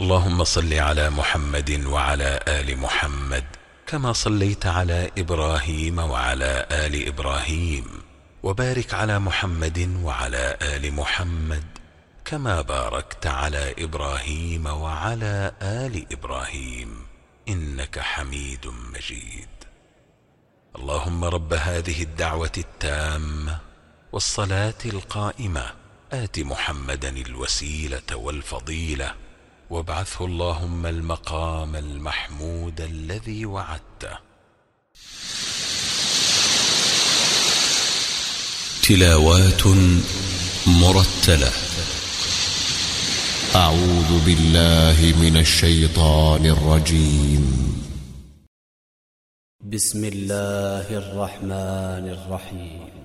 اللهم صل على محمد وعلى آل محمد كما صليت على إبراهيم وعلى آل إبراهيم، وبارك على محمد وعلى آل محمد كما باركت على إبراهيم وعلى آل إبراهيم إنك حميد مجيد. اللهم رب هذه الدعوة التامة والصلاة القائمة آت محمدا الوسيلة والفضيلة وابعثه اللهم المقام المحمود الذي وعدته. تلاوات مرتلة. أعوذ بالله من الشيطان الرجيم. بسم الله الرحمن الرحيم.